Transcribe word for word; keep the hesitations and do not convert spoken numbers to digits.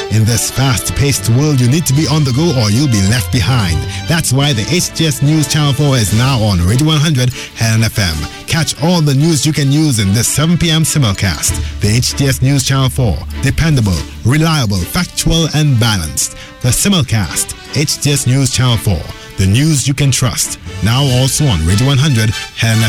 In this fast-paced world, you need to be on the go or you'll be left behind. That's why the H T S News Channel four is now on Radio one hundred Helen F M. Catch all the news you can use in this seven p.m. simulcast. The H T S News Channel four. Dependable, reliable, factual, and balanced. The simulcast. H T S News Channel four. The news you can trust. Now also on Radio one hundred Helen F M.